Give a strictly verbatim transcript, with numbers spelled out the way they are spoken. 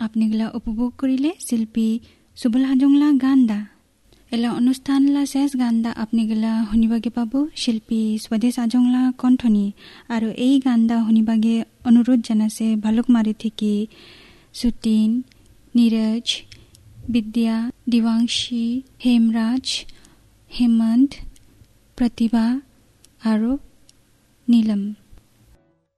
আপনিগিলা উপভোগ কৰিলে শিল্পী সুবল হাজংলা গান দা এলা অনুষ্ঠানলা শেষ গান দা আপনিগিলা শুনিবাগে পাব শিল্পী স্বদেশ হাজংলা কণ্ঠনি আৰু এই গান দা শুনিবাগে অনুৰোধ জানাছে ভালুকমাৰী থেকে সুতিন নীৰজ বিদ্যা দিৱাংশী হেমৰাজ হেমন্ত প্ৰতিভা আৰু নীলম।